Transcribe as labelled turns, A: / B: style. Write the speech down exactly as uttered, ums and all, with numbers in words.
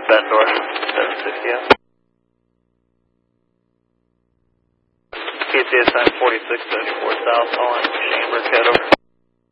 A: Bend North, seven sixty out. P C S nine forty-six seventy-four South, calling Chamber, head over.